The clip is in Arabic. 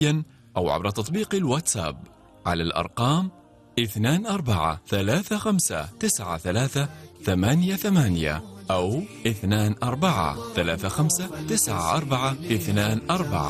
أو عبر تطبيق الواتساب على الأرقام 24359388 أو 2435942424.